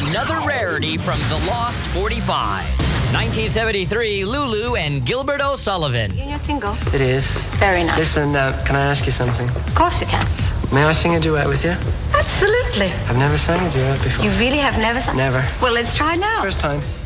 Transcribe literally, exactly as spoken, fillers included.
another rarity from the Lost forty-five. nineteen seventy-three, Lulu and Gilbert O'Sullivan. You're single? It is. Very nice. Listen, uh, can I ask you something? Of course you can. May I sing a duet with you? Absolutely. I've never sang a duet before. You really have never sung? Never. Well, let's try now. First time.